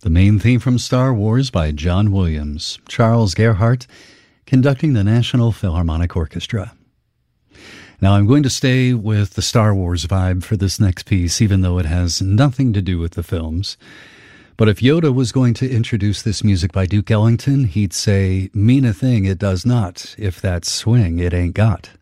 the main theme from Star Wars by John Williams, Charles Gerhardt conducting the National Philharmonic Orchestra. Now I'm going to stay with the Star Wars vibe for this next piece, even though it has nothing to do with the films. But if Yoda was going to introduce this music by Duke Ellington, he'd say, "Mean a thing it does not, if that swing it ain't got."